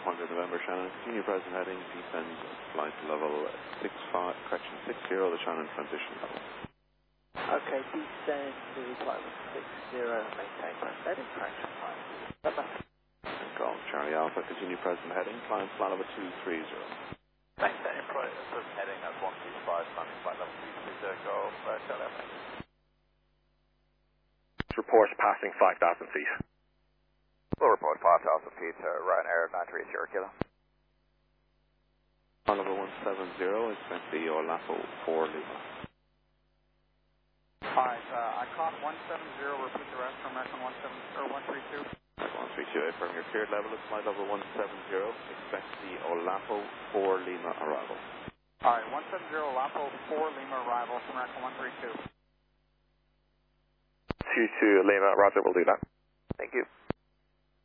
Honda November, Shannon. Continue present heading, descend flight level 60, the Shannon transition level. Okay, descend to flight level 60, maintain present heading, correction flight. Bye-bye. Golf Charlie Alpha, continue present heading, climb flight level 230. Maintain present heading at 125, climbing flight level 230, Golf Charlie Alpha. Report passing 5,000 feet. We'll report 5,000 feet to Ryanair 930 Kilo. Flight level 170, expect the Olapo 4 Lima. Alright, I caught 170, repeat the rest from American 132. 132, from your cleared level is flight level 170, expect the Olapo 4 Lima arrival. Alright, 170 Olapo 4 Lima arrival from American 132. 22 Lima, roger, we'll do that. Thank you.